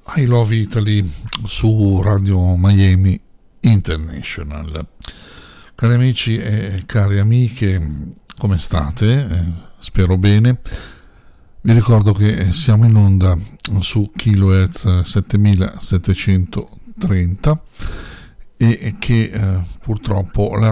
I Love Italy su Radio Miami International. Cari amici e cari amiche, come state? Spero bene. Vi ricordo che siamo in onda su kHz 7730 e che purtroppo la